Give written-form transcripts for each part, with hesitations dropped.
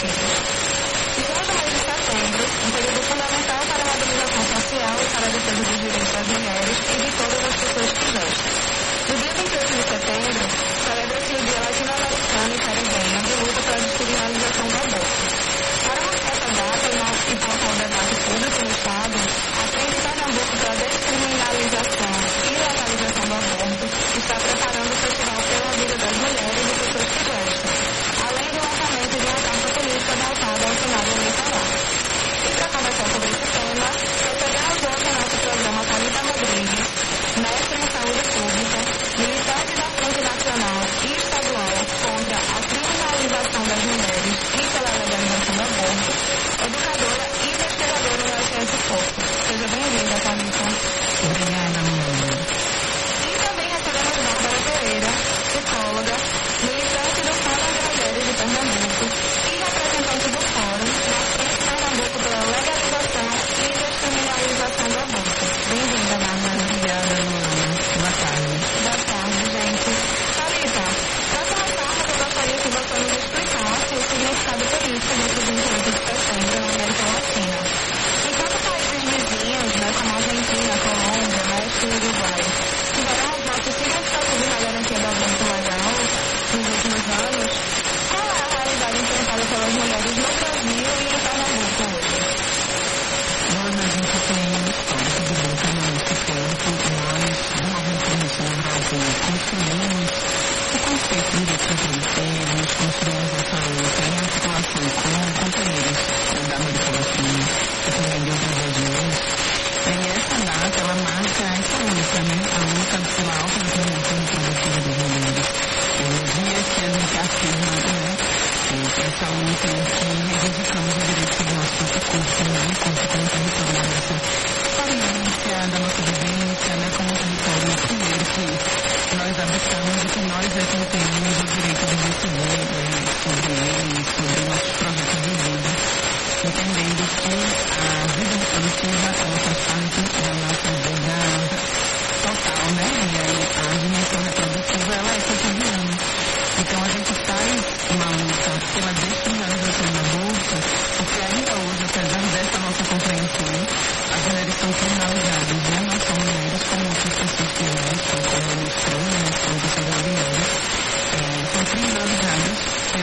filhos. Segundo o mês de setembro, um período fundamental para a mobilização social e para a defesa dos direitos das mulheres e de todas as pessoas que gestam. No dia 28 de setembro, celebra-se o Dia Latino-Americano e Caribenho de luta pela descriminalização do aborto. Para marcar essa data e pautar o debate público no Estado, a Frente Pernambuco pela Descriminalização e Legalização do Aborto está preparando o Festival pela Vida das Mulheres e Pessoas que Gestam, além do lançamento de uma carta política voltada ao Senado Eleitoral. E para conversar sobre esse tema, recebemos hoje em nosso programa Thalita Rodrigues, mestre em saúde pública, militante da Frente Nacional e Estadual contra a criminalização das mulheres e pela legalização do aborto, educadora e pesquisadora da UFS Porto. Seja bem-vinda, Thalita. Obrigada, Maria. E também recebemos Bárbara Pereira, psicóloga, militante do Fórum das Mulheres de Pernambuco e representante do Fórum da Frente Pernambuco pela Legalização e Descriminalização do Aborto. Bem-vinda, Bárbara. Obrigada, Luana. Boa tarde. Boa tarde, gente. Thalita, para começarmos, eu gostaria que você nos explicasse o significado político desse 28 de setembro na América Latina. Enquanto países vizinhos, como a Argentina, Colômbia, México e Uruguai, tiveram avanços significativos na garantia do aborto legal nos últimos anos, qual é a realidade enfrentada pelas mulheres no Brasil e em Pernambuco hoje? Luana, a gente tem um histórico de luta nesse tempo. Nós, do movimento feminista no Brasil, construímos o conceito de direito reprodutor, nós construímos essa luta em articulação com companheiros da América Latina e também de outras regiões. E essa data, ela marca essa luta, né? A luta pela autodeterminação reprodutiva das mulheres. É o dia que a gente afirma, né? Essa luta em que reivindicamos o direito sobre o nosso próprio corpo, né? O corpo como território da nossa experiência, da nossa vivência, né? Como um território primeiro que nós habitamos e que nós é que temos o direito de decidir sobre ele, sobre nossos projetos de vida, entendendo que a vida reprodutiva ela faz parte da nossa vida total, né? E aí a dimensão reprodutiva ela é cotidiana. Então a gente faz uma luta pela descriminalização do aborto, porque ainda hoje, apesar dessa nossa compreensão, as mulheres são criminalizadas, né? Não só mulheres, como outras pessoas que gestam, como trans, como pessoas não binárias, são criminalizadas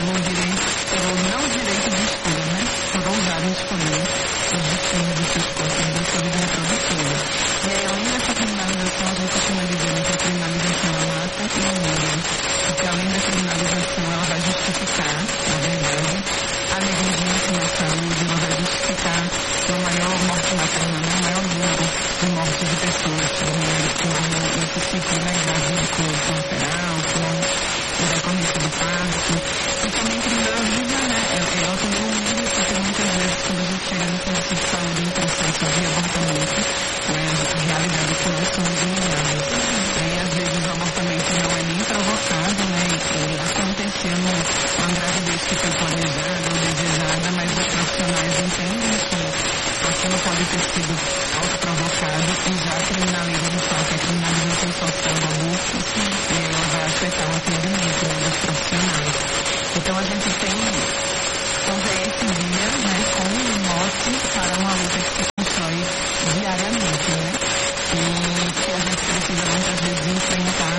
pelo não direito de escolha, né? Por ousarem escolher os destinos dos seus corpos e da sua vida reprodutiva. E aí, além dessa criminalização, a gente costuma dizer que a criminalização é mata e humilha, porque além da criminalização, ela vai justificar, na verdade, a negligência na saúde, ela vai justificar uma maior morte materna, um maior número de mortes de pessoas, de mulheres que morrem nesse ciclo, né, gravídico, colateral, com decorrência do parto. E também criminaliza, né, ela também humilha, porque muitas vezes quando a gente chega no serviço de saúde em processo de abortamento, né, a realidade é que nós somos humilhados. E às vezes o abortamento não é nem provocado, né, e acontecendo uma gravidez que foi planejada ou desejada, mas os profissionais entendem que aquilo pode ter sido autoprovocado e já criminalizam o fato, a criminalização social do aborto, e ela vai afetar o atendimento, né, dos profissionais. Então a gente tem fazer esse dia, né, como um mote para uma luta que se constrói diariamente, né, e que a gente precisa muitas vezes enfrentar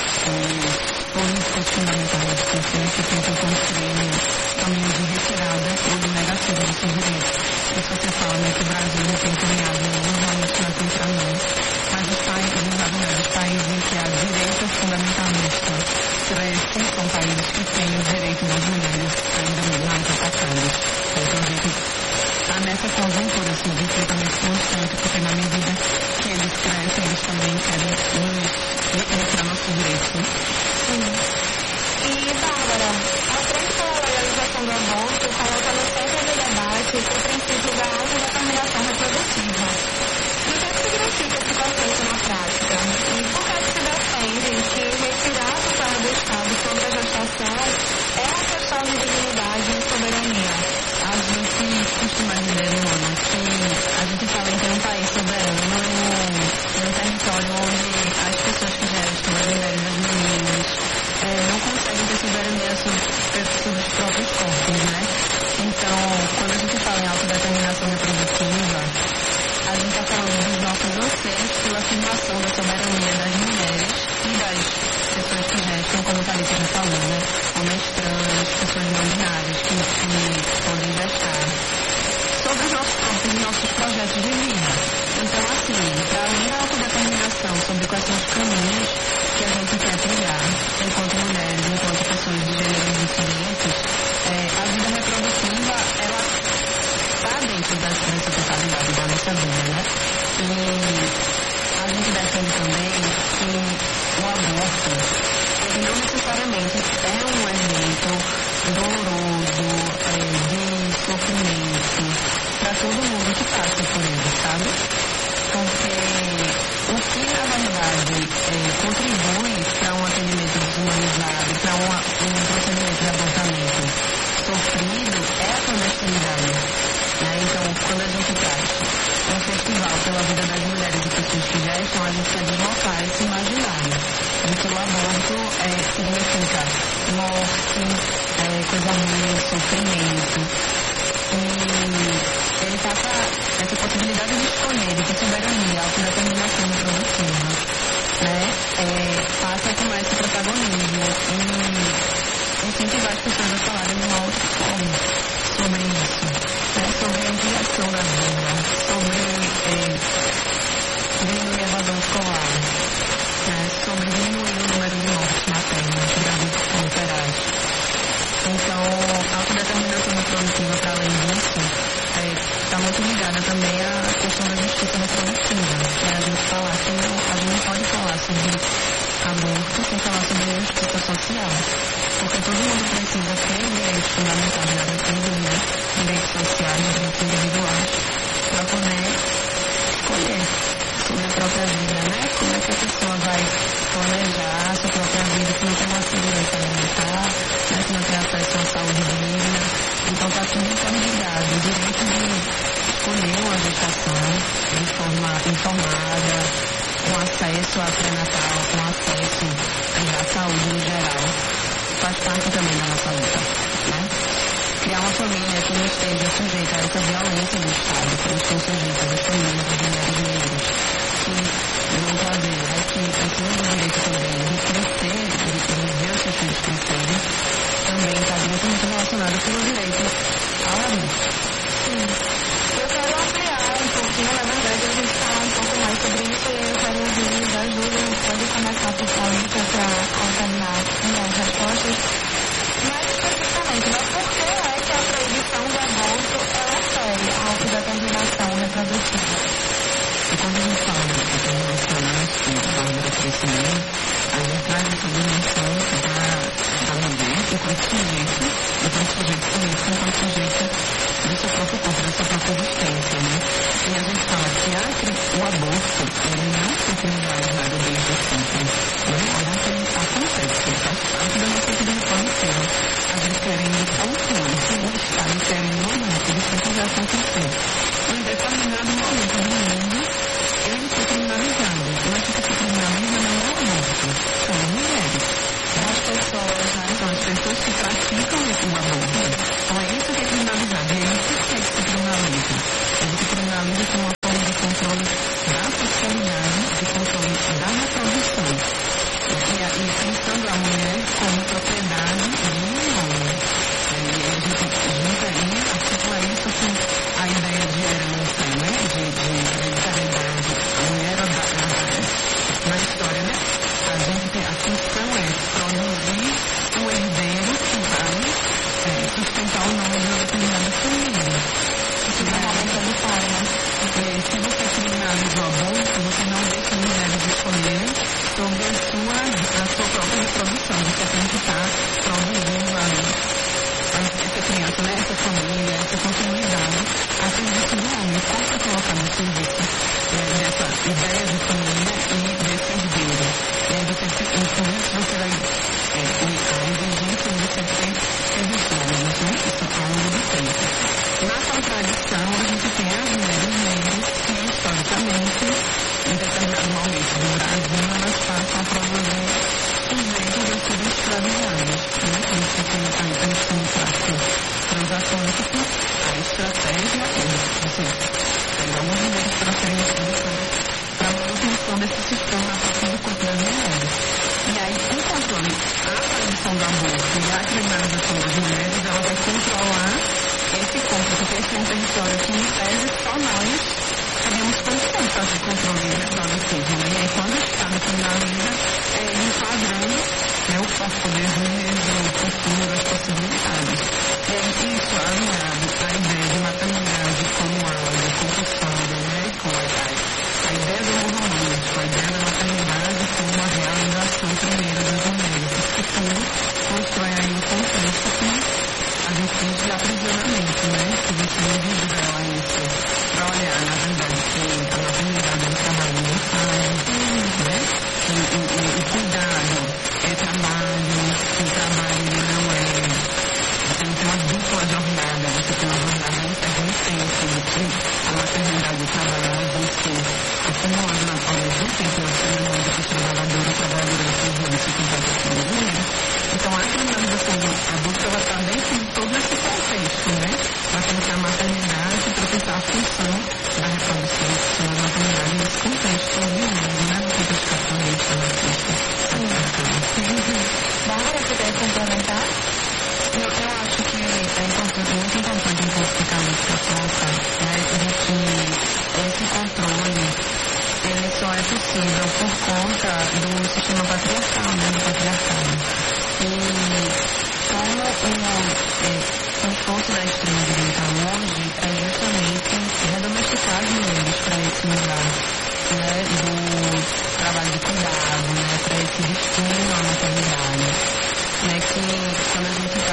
políticas fundamentais que tentam construir caminhos de retirada ou de negativa desses direitos. Por isso você fala, né, que o Brasil não tem caminhado normalmente na contramão, mas os países em que a direita fundamentalista cresce são países que têm os direitos das mulheres ainda mais atacados. Então a gente está nessa conjuntura assim, de enfrentamento constante, porque na medida que eles crescem, eles também querem retirar nossos direitos. Sim. E, Bárbara, a Frente pela Legalização do Aborto coloca no centro do debate o princípio da autodeterminação reprodutiva. E o que significa esse conceito na prática? E por que se defende que retirar a tutela do Estado sobre a gestação é uma questão de dignidade e soberania? A gente costuma dizer, Luana, que a gente fala em ter um país soberano num território onde as pessoas que gestam, as mulheres, as meninas, não conseguem ter soberania sobre os próprios corpos, né? Então, autodeterminação reprodutiva, a gente está falando dos nossos anseios pela afirmação da soberania das mulheres e das pessoas que gestam, como a Thalita já falou, né? Homens trans, pessoas não binárias que podem gestar. Sobre os nossos corpos e nossos projetos de vida. Então, assim, para além da autodeterminação sobre quais são os caminhos que a gente quer trilhar enquanto mulheres, enquanto pessoas de gêneros diferentes, a vida reprodutiva, ela está dentro dessa totalidade da nossa vida, né? E a gente defende também que o aborto, ele não necessariamente é um evento doloroso, de sofrimento para todo mundo que passa por ele, sabe? Porque o que, na verdade, contribui para um atendimento desumanizado, para um procedimento de abortamento sofrido, é a clandestinidade. Né? Então, quando a gente traz um festival pela vida das mulheres e pessoas que gestam, a gente quer deslocar esse imaginário de que o aborto significa morte, coisa ruim, sofrimento. E ele passa essa possibilidade de escolher, de ter soberania, autodeterminação reprodutiva, né? Passa com esse protagonismo e incentivar as pessoas a falarem de uma outra forma sobre isso, né? Sobre a ampliação da vida, sobre diminuir a evasão escolar, né? Sobre diminuir o número de mortes maternas, gravídicas colaterais. Então, a autodeterminação reprodutiva, para além disso, está muito ligada também à questão da justiça reprodutiva. A gente falar que a gente não pode falar sobre aborto sem falar sobre justiça social. Porque todo mundo precisa ter direitos fundamentais na vida, direitos sociais, direitos individuais, para poder escolher sobre a própria vida, né? Como é que a pessoa vai planejar a sua própria vida, se não tem uma segurança alimentar, né? Se não tem acesso à saúde digna. Então está tudo interligado. O direito de escolher uma gestação de forma informada, com acesso à pré-natal, com acesso à saúde em geral, faz parte também da nossa luta, né? Criar uma família que não esteja sujeita a essa violência do Estado, que não estão sujeitas as famílias de mulheres negras, que vão trazer esse novo direito também de crescer, de ver os seus filhos crescerem, também está diretamente relacionado com o direito ao aborto. Sim. Eu quero ampliar um pouquinho, na verdade, a gente falar um pouco mais sobre isso e eu quero ouvir da Júlia, pode começar por Thalita para alternar as respostas. Mais especificamente, mas por que é que a proibição do aborto ela fere a autodeterminação reprodutiva? E quando a gente fala de determinação masculina, do crescimento, a gente traz essa dimensão da mulher enquanto sujeito político, enquanto sujeito do seu próprio corpo, da sua própria existência, né? E a gente fala que o aborto, ele não foi criminalizado desde sempre, né? A gente acontece, ele faz parte da nossa vida reprodutiva. A gente querendo pontuar, o Estado querendo ou não, ele sempre vai acontecer. Em determinado momento do mundo, ele foi criminalizado. Mas o que se criminaliza não é o aborto, são as mulheres. São as pessoas, né? São as pessoas que praticam o aborto. Então é isso que é criminalizado. E é isso que se criminaliza. Ele se criminaliza com uma forma de controle da sexualidade, de controle da reprodução. E pensando a mulher como propriedade de um homem. E a gente junta aí, articula isso com a ideia de aborto e a criminalização das mulheres, ela vai controlar esse campo, porque esse é um território que, em tese, só nós sabemos condição de fazer controle reprodutivo, né? E aí, quando o Estado criminaliza, ele enquadrando, né, o poder do futuro, as possibilidades. E aí, isso alinhado à ideia de maternidade como algo compulsório, né, como a ideia do amor romântico, a ideia da maternidade como uma realização primeira das mulheres. Isso tudo constrói aí um contexto que a gente diz de aprisionamento, né? Que a gente não desvela isso para olhar, na verdade, que a maternidade é um trabalho muito fácil, né? O cuidado é trabalho, o trabalho não é... Você não tem uma dupla jornada, você tem uma jornada intermitente de que a maternidade e o trabalho vão ser acumulando ao mesmo tempo, nós temos muito que os trabalhadores e trabalhadoras do serviço que estão passando dinheiro. Então, a criminalização do aborto, ela está dentro de todo esse contexto, né? Nós temos que a maternidade para pensar a função da reprodução da maternidade nesse contexto do mundo, né? No contexto capitalista, machista, patriarcal. Bárbara, você quer complementar? Eu acho que é importante, muito importante um pouco ficar muito para colocar, né? Esse controle, ele só é possível por conta do sistema patriarcal, né? Do patriarcado. E como o esforço da extrema-direita hoje é justamente redomesticar as mulheres para esse lugar, né? Do trabalho de cuidado, né? Para esse destino à maternidade. Né, que quando a gente